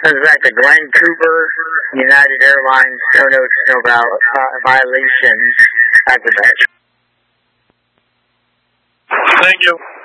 This is back to Glenn Cooper, United Airlines, no notes, no violations at the bench. Thank you.